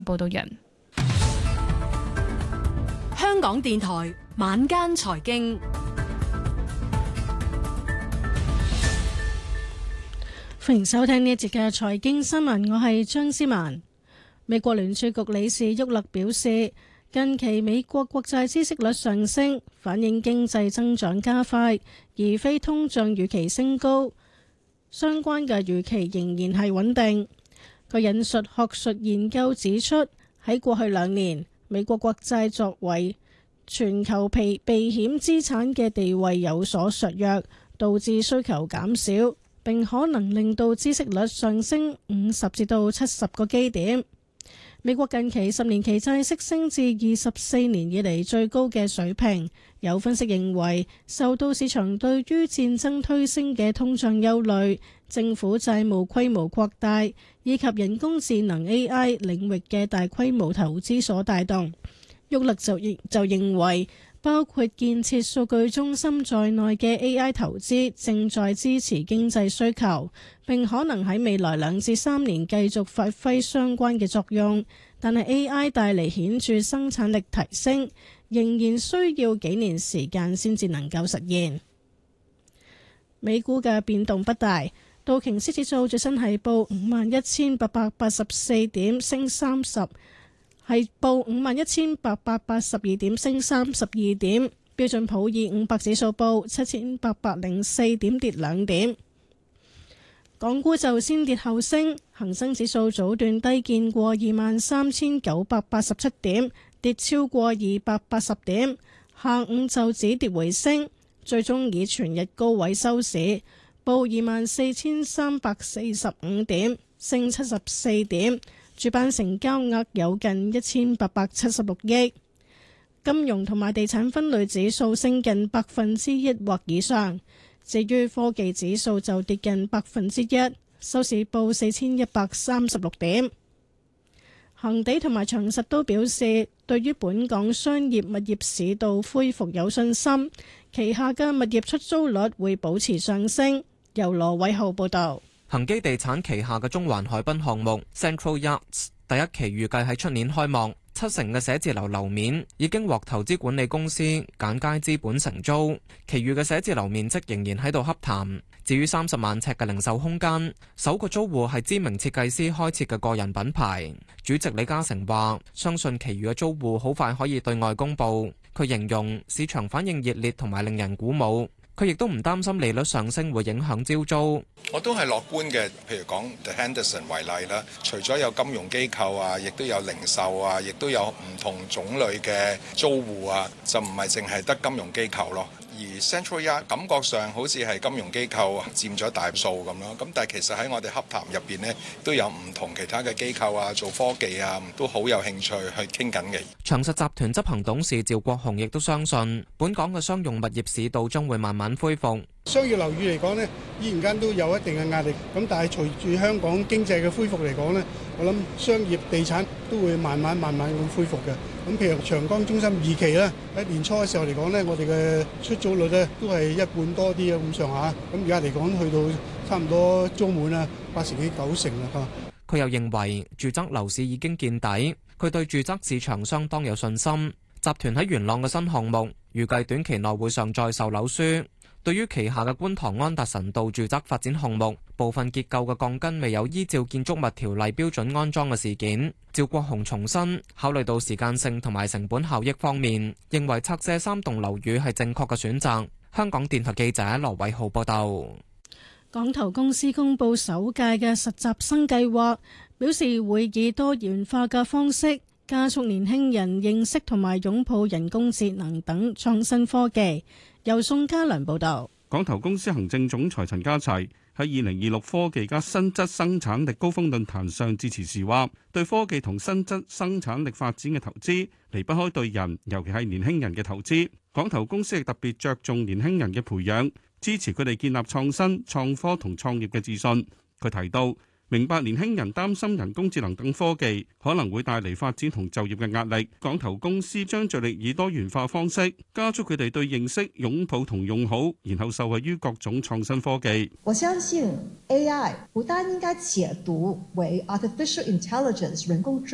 報道人。 香港電台晚間財經， 歡迎收聽呢一節嘅財經新聞，我係張思文。美國聯儲局理事沃勒表示，近期美國國債孳息率上升，反映經濟增長加快，而非通脹預期升高。相關嘅預期仍然係穩定。佢引述學術研究指出，喺過去2年，美國國債作為全球避險資產嘅地位有所削弱，導致需求減少，並可能令到孳息率上升50至到70個基點。美國近期10年期債息升至24年以嚟最高嘅水平。有分析認為，受到市場對於戰爭推升嘅通脹憂慮、政府債務規模擴大以及人工智能 AI 領域嘅大規模投資所帶動。沃勒就認為，包括建設數據中心在內嘅 AI 投資正在支持經濟需求，並可能喺未來2至3年繼續發揮相關嘅作用。但係 AI 帶嚟顯著生產力提升，仍然需要幾年時間先至能夠實現。美股嘅變動不大，道瓊斯指數最新係報51,884點，升30。係報51,882點，升32點。標準普爾500指數報7,804點，跌2點。港股就先跌後升，恒生指數早段低見過23,987點，跌超過280點。下午就止跌回升，最終以全日高位收市，報24,345點，升74點。主板成交額有近1876億，金融同埋地產分類指數升近1%或以上，至於科技指數就跌近1%，收市報4136點。恒地同埋長實都表示，對於本港商業物業市道恢復有信心，旗下嘅物業出租率會保持上升。由羅偉浩報道。 恒基地產旗下嘅中環海濱項目 Central Yachts 第一期預計喺出年開幕，70%嘅寫字樓樓面已經獲投資管理公司簡佳資本承租，其餘嘅寫字樓面積仍然喺度洽談。至於30萬尺嘅零售空間，首個租戶係知名設計師開設嘅個人品牌。主席李嘉誠話：相信其餘嘅租戶好快可以對外公佈。佢形容市場反應熱烈同埋令人鼓舞。佢亦都唔擔心利率上升會影響招租， 我都係樂觀嘅。譬如講 The Henderson 為例啦，除咗有金融機構啊，亦都有零售啊，亦都有唔同種類嘅租戶啊，就唔係淨係得金融機構咯。而 Central Yacht 感覺上好似係金融機構佔咗大數咁咯，咁但係其實喺我哋洽談入邊呢，都有唔同其他嘅機構啊，做科技啊，都好有興趣去傾緊嘅。 長實集團執行董事趙國雄亦都相信，本港嘅商用物業市道將會慢慢恢復。 商業樓宇嚟講呢，依然間都有一定嘅壓力，咁但係隨住香港經濟嘅恢復嚟講呢，我諗商業地產都會慢慢咁恢復嘅。咁譬如長江中心2期咧，喺年初嘅時候嚟講呢，我哋嘅出租率呢都係1半多啲咁上下，咁而家嚟講去到差唔多租滿啦，80幾90啦。 佢又認為住宅樓市已經見底，佢對住宅市場相當有信心。集團喺元朗嘅新項目預計短期內會上載售樓書。對於旗下嘅觀塘安達臣道住宅發展項目，部分結構嘅鋼筋未有依照建築物條例標準安裝嘅事件，趙國雄重申，考慮到時間性同埋成本效益方面，認為拆卸3棟樓宇係正確嘅選擇。香港電台記者羅偉浩報道。 港投公司公布首屆嘅實習生計劃，表示會以多元化嘅方式加速年輕人認識同埋擁抱人工智能等創新科技。由宋家良報道。 港投公司行政總裁陳家齊喺2026科技加新質生產力高峰論壇上致辭時話，對科技同新質生產力發展嘅投資離不開對人，尤其係年輕人嘅投資。港投公司亦特別着重年輕人嘅培養，支持佢哋建立創新、創科同創業嘅自信。佢提到，明白年輕人擔心人工智能等科技可能會帶嚟發展同就業嘅壓力，港投公司將着力以多元化方式加速佢哋對認識、擁抱同用好，然後受惠於各種創新科技。 我相信 AI 不單應該解讀為 artificial intelligence 人工智能，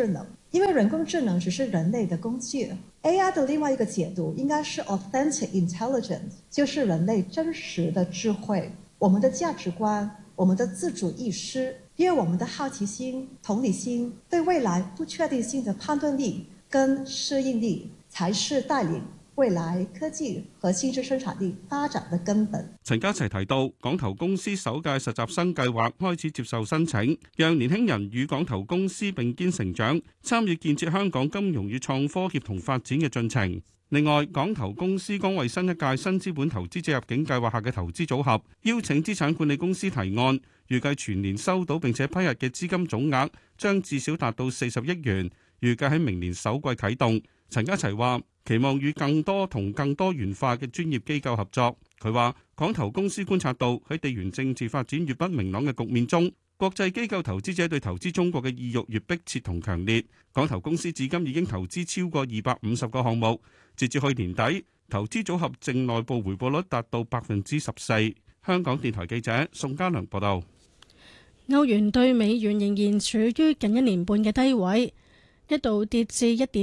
因為人工智能只是人類的工具。AI 的另外一個解讀應該是 authentic intelligence， 就是人類真實的智慧，我們的價值觀，我們的自主意識，因為我們的好奇心、同理心，對未來不確定性的判斷力跟適應力，才是帶領未來科技和新質生產力發展的根本。 陳家齊提到，港投公司首屆實習生計劃開始接受申請，讓年輕人與港投公司並肩成長，參與建設香港金融與創科協同發展嘅進程。另外，港投公司剛為新一屆新資本投資者入境計劃下嘅投資組合邀請資產管理公司提案，預計全年收到並且批核嘅資金總額將至少達到40億元，預計喺明年首季啟動。陳家齊話期望與更多同更多元化嘅專業機構合作。佢話港投公司觀察到喺地緣政治發展越不明朗嘅局面中，國際機構投資者對投資中國嘅意欲越迫切同強烈。港投公司至今已經投資超過250個項目，截至去年底，投資組合淨內部回報率達到14%。香港電台記者宋家良報道。 歐元對美元仍然處於近1年半嘅低位，一度跌至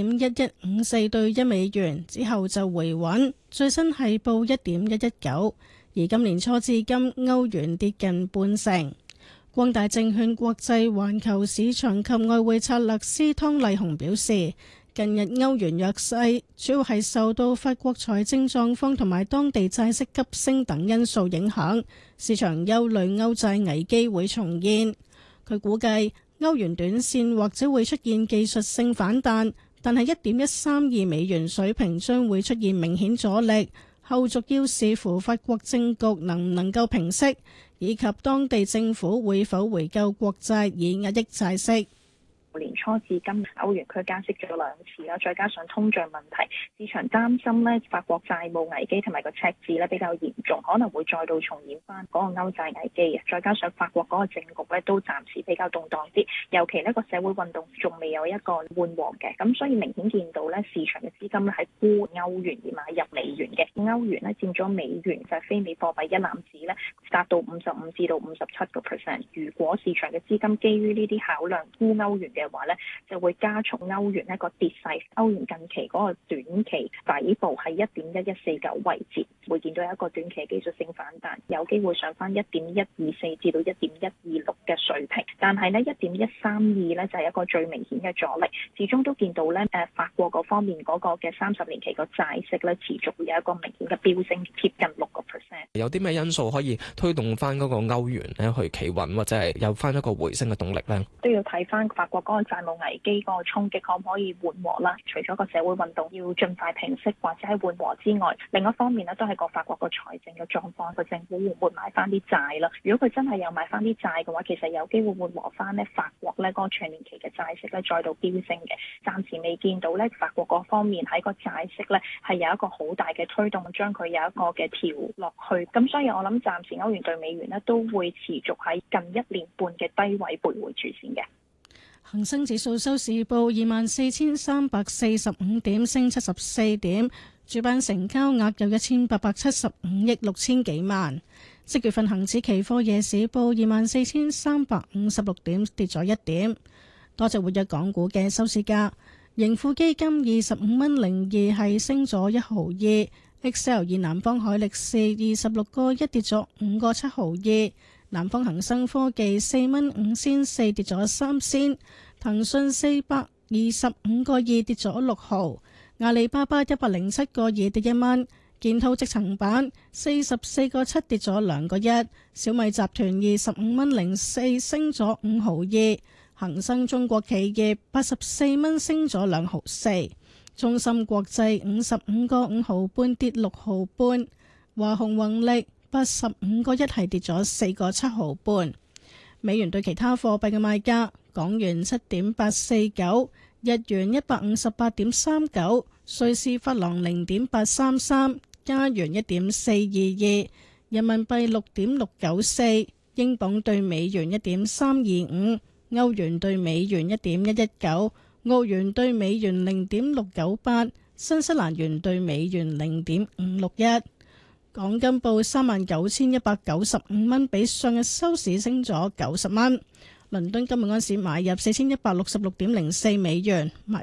1.1154對1美元，之後就回穩，最新係報1.119。而今年初至今，歐元跌近半成。光大證券國際環球市場及外匯策略師湯麗紅表示，近日歐元弱勢，主要係受到法國財政狀況同埋當地債息急升等因素影響，市場憂慮歐債危機會重現。佢估計歐元短線或者會出現技術性反彈，但係1.132美元水平將會出現明顯阻力，後續要視乎法國政局能唔能夠平息，以及當地政府會否回購國債以壓抑債息。 年初至今，歐元區加息咗2次啦，再加上通脹問題，市場擔心咧法國債務危機同埋個赤字咧比較嚴重，可能會再度重演翻嗰個歐債危機。再加上法國嗰個政局咧都暫時比較動盪啲，尤其呢個社會運動仲未有一個緩和嘅，咁所以明顯見到咧市場嘅資金咧係沽歐元而買入美元嘅。歐元咧佔咗美元就係非美貨幣一籃子咧達到55%至到57%。如果市場嘅資金基於呢啲考量沽歐元嘅話咧，就會加重歐元一個跌勢。歐元近期嗰個短期底部係1.1149位置，會見到一個短期技術性反彈，有機會上翻1.124至到1.126嘅水平。但係呢1.132呢就係一個最明顯嘅阻力。始終都見到呢法國嗰方面嗰個嘅30年期個債息呢持續會有一個明顯嘅飆升，貼近6%。 有啲咩因素可以推動翻嗰個歐元呢去企穩，或者係有翻一個回升嘅動力呢？ 都要睇翻法國嗰個債務危機嗰個衝擊可唔可以緩和啦？除咗個社會運動要盡快平息或者係緩和之外，另一方面呢都係個法國個財政嘅狀況，個政府會唔會買翻啲債啦？如果佢真係有買翻啲債嘅話，其實有機會緩和翻呢法國呢個長年期嘅債息呢再度飆升嘅。暫時未見到呢法國嗰方面喺個債息呢係有一個好大嘅推動，將佢有一個嘅調落去。咁所以我諗暫時歐元對美元呢都會持續喺近1年半嘅低位徘徊住先嘅。 恒生指數收市報24,345點，升74點，主板成交額有1,875億6千幾萬。即月份恒指期貨夜市報24,356點，跌咗1點。多隻活躍港股嘅收市價，盈富基金25.02係升咗1毫2。XL 以南方海力士26個1跌咗5個7毫2，南方恒生科技4蚊5仙4跌咗3仙，騰訊425個2跌咗6毫，阿里巴巴107個2跌1蚊，建滔積層板44個7跌咗2個1，小米集團25蚊04升咗5毫2，恒生中國企業84蚊升咗2毫4。中芯國際55個5毫半跌6毫半，華虹宏力85個1係跌咗4個7毫半。美元對其他貨幣嘅賣價：港元7.849，日元158.39，瑞士法郎0.833，加元1.422，人民幣6.694，英鎊對美元1.325，歐元對美元1.119。澳元兌美元0.698，新西蘭元兌美元0.561。港金報39,195蚊，比上日收市升咗90蚊。 倫敦金每盎司買入4166.04美元，賣